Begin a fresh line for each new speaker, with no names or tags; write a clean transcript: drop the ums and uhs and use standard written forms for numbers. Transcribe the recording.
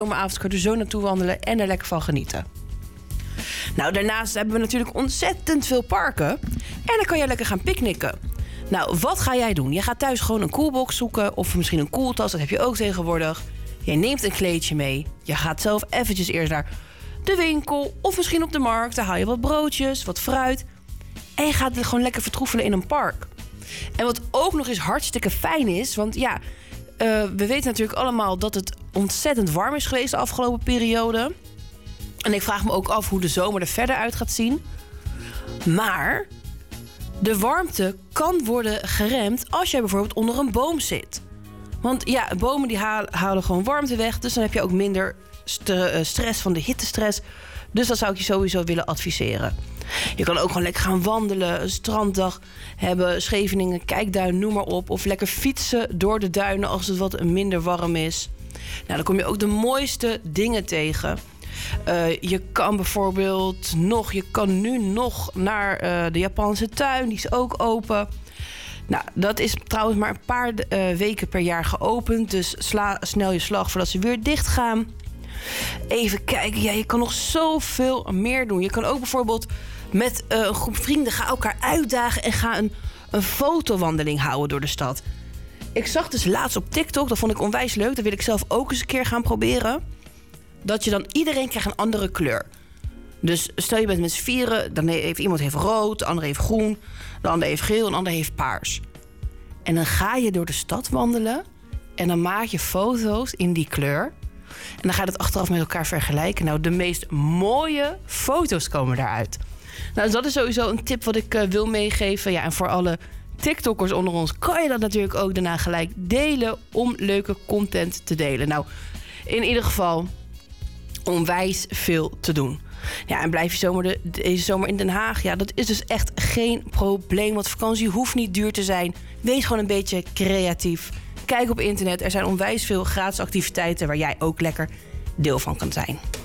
zomeravond kan je er zo naartoe wandelen en er lekker van genieten. Nou, daarnaast hebben we natuurlijk ontzettend veel parken. En dan kan je lekker gaan picknicken. Nou, wat ga jij doen? Je gaat thuis gewoon een koelbox zoeken of misschien een koeltas, dat heb je ook tegenwoordig. Jij neemt een kleedje mee. Je gaat zelf eventjes eerst naar de winkel of misschien op de markt. Daar haal je wat broodjes, wat fruit. En je gaat gewoon lekker vertroevelen in een park. En wat ook nog eens hartstikke fijn is, want ja, we weten natuurlijk allemaal dat het ontzettend warm is geweest de afgelopen periode. En ik vraag me ook af hoe de zomer er verder uit gaat zien. Maar de warmte kan worden geremd als jij bijvoorbeeld onder een boom zit. Want ja, bomen die halen gewoon warmte weg. Dus dan heb je ook minder stress van de hittestress. Dus dat zou ik je sowieso willen adviseren. Je kan ook gewoon lekker gaan wandelen, een stranddag hebben, Scheveningen, Kijkduin, noem maar op. Of lekker fietsen door de duinen als het wat minder warm is. Nou, dan kom je ook de mooiste dingen tegen. Je kan bijvoorbeeld nu nog naar de Japanse tuin. Die is ook open. Nou, dat is trouwens maar een paar weken per jaar geopend. Dus sla snel je slag voordat ze weer dicht gaan. Even kijken, ja, je kan nog zoveel meer doen. Je kan ook bijvoorbeeld met een groep vrienden ga elkaar uitdagen en ga een fotowandeling houden door de stad. Ik zag dus laatst op TikTok, dat vond ik onwijs leuk. Dat wil ik zelf ook eens een keer gaan proberen. Dat je dan iedereen krijgt een andere kleur. Dus stel je bent met z'n vieren, dan heeft iemand rood, de ander heeft groen, de ander heeft geel en de ander heeft paars. En dan ga je door de stad wandelen en dan maak je foto's in die kleur. En dan ga je dat achteraf met elkaar vergelijken. Nou, de meest mooie foto's komen daaruit. Nou, dus dat is sowieso een tip wat ik wil meegeven. Ja, en voor alle TikTokkers onder ons kan je dat natuurlijk ook daarna gelijk delen om leuke content te delen. Nou, in ieder geval onwijs veel te doen. Ja, en blijf je deze zomer in Den Haag? Ja, dat is dus echt geen probleem. Want vakantie hoeft niet duur te zijn. Wees gewoon een beetje creatief. Kijk op internet. Er zijn onwijs veel gratis activiteiten waar jij ook lekker deel van kan zijn.